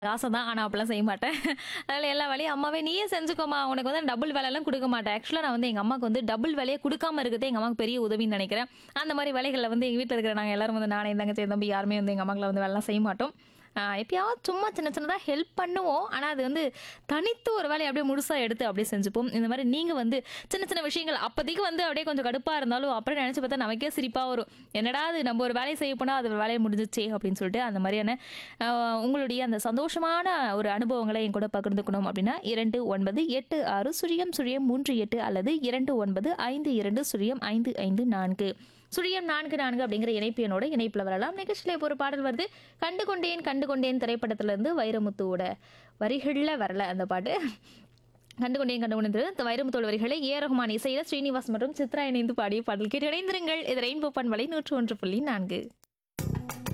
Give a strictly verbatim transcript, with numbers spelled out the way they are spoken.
ஆசை தான். ஆனா அப்படிலாம் செய்ய மாட்டேன். அதனால எல்லா வேலையும் அம்மாவே நீயே செஞ்சுக்கோமா. உனக்கு வந்து டபுள் வேலைலாம் குடுக்க மாட்டேன். ஆக்சுவலா நான் வந்து எங்க அம்மாவுக்கு வந்து டபுள் வேலையே குடுக்காம இருக்கிறதே எங்க அம்மாவுக்கு பெரிய உதவின்னு நெனைக்கிறேன். அந்த மாரி வேலைகள்ல வந்து எங்க வீட்ல இருக்கிற நாங்க எல்லாரும் வந்து நானே, என் தங்கச்சி, என் தம்பி யாருமே வந்து எங்க அம்மாக்குலாம் வந்து வேலைலாம் செய்ய மாட்டோம். ஆ எப்பயாவது சும்மா சின்ன சின்னதா ஹெல்ப் பண்ணுவோம். ஆனா அது வந்து தனித்து ஒரு வேலைய அப்படியே முழுசா எடுத்து அப்படியே செஞ்சுப்போம். இந்த மாரி நீங்க வந்து சின்ன சின்ன விஷயங்கள் அப்போதைக்கு வந்து அப்படியே கொஞ்சம் கடுப்பா இருந்தாலும், அப்புறம் நெனச்சு பார்த்தா நமக்கே சிரிப்பா வரும். என்னடா இது நம்ம ஒரு வேலைய செய்ய போனா, அது வேலைய முடிஞ்சிச்சே அப்படின்னு சொல்லிட்டு அந்த மாரியான அ உங்களுடைய அந்த சந்தோஷமான ஒரு அனுபவங்கள என் கூட பகிர்ந்துக்கணும் அப்படின்னா, இரண்டு ஒன்பது எட்டு ஆறு சுழியம் சுழியம் மூன்று எட்டு அல்லது இரண்டு ஒன்பது ஐந்து இரண்டு சுழியம் ஐந்து ஐந்து நான்கு சுழியம் நான்கு நான்கு அப்படிங்கிற இணைப்பு எண்ணோட இணைப்புல வரலாம். நிகழ்ச்சியில இப்போ ஒரு பாடல் வருது. கண்டு கொண்டேன் கண்டு கொண்டேன் திரைப்படத்துல இருந்து வைரமுத்துவோட வரிகள்ல வரல அந்த பாட்டு. கண்டு கொண்டேன் கண்டு கொண்டேன் வைரமுத்தோட வரிகளை ஏ ரகுமான் இசையில ஸ்ரீனிவாஸ் மற்றும் சித்ரா இணைந்து பாடிய பாடல் கேட்டு இணைந்திருங்கள். இது ரெயின்போ பண்பலை நூற்று ஒன்று புள்ளி நான்கு.